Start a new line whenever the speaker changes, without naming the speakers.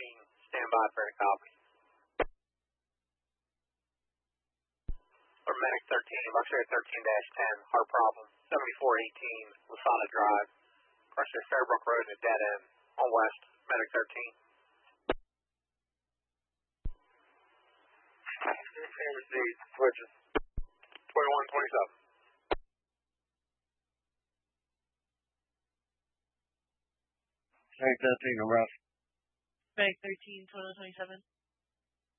stand by for a copy. Or Medic 13, X-ray 13-10, heart problem, 7418 Lasada Drive, across your Fairbrook Road in a dead end, on west, Medic 13.
Received, switches.
2127.
Medic 13, arrest.
Medic 13, 2127.